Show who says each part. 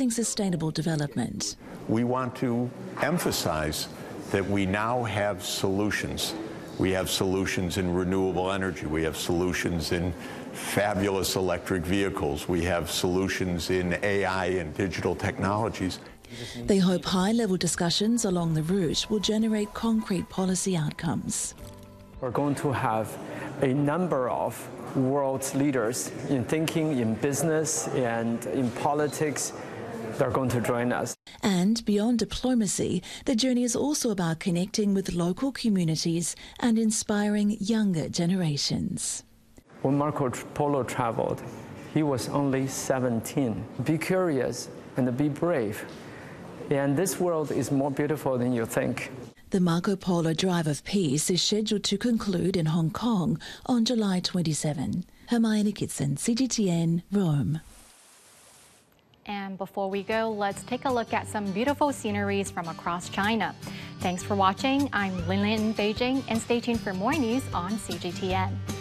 Speaker 1: promoting sustainable development.
Speaker 2: We want to emphasize that we now have solutions. We have solutions in renewable energy. We have solutions in fabulous electric vehicles. We have solutions in AI and digital technologies.
Speaker 1: They hope high-level discussions along the route will generate concrete policy outcomes.
Speaker 3: We're going to have a number of world leaders in thinking, in business, and in politics. They're going to join us.
Speaker 1: And beyond diplomacy, the journey is also about connecting with local communities and inspiring younger generations.
Speaker 3: When Marco Polo traveled, he was only 17. Be curious and be brave. And this world is more beautiful than you think.
Speaker 1: The Marco Polo Drive of Peace is scheduled to conclude in Hong Kong on July 27. Hermione Kitson, CGTN, Rome.
Speaker 4: And before we go, let's take a look at some beautiful sceneries from across China. Thanks for watching. I'm Lin Lin in Beijing, and stay tuned for more news on CGTN.